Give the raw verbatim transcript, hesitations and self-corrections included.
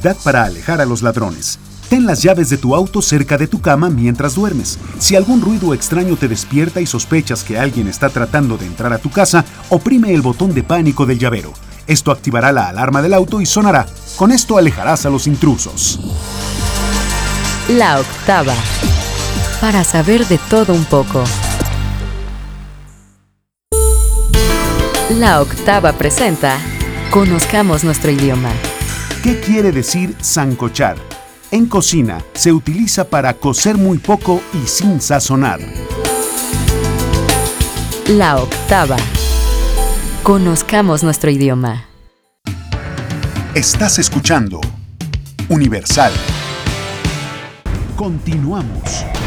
habilidad para alejar a los ladrones. Ten las llaves de tu auto cerca de tu cama mientras duermes. Si algún ruido extraño te despierta y sospechas que alguien está tratando de entrar a tu casa, oprime el botón de pánico del llavero. Esto activará la alarma del auto y sonará. Con esto alejarás a los intrusos. La octava. Para saber de todo un poco. La octava presenta Conozcamos nuestro idioma. ¿Qué quiere decir sancochar? En cocina se utiliza para cocer muy poco y sin sazonar. La octava. Conozcamos nuestro idioma. Estás escuchando Universal. Continuamos.